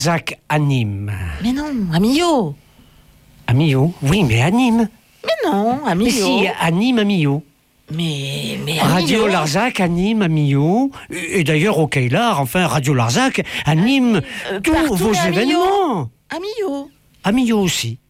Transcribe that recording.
Larzac anime. Mais non, à Millau. À Millau? Oui, mais anime. Mais non, à Mais Millau. si, anime à Millau. Mais à Radio Millau. Larzac anime à Millau. Et d'ailleurs, au Kailar, enfin, Radio Larzac anime tous partout, vos mais à Millau. événements. À Millau. À Millau aussi.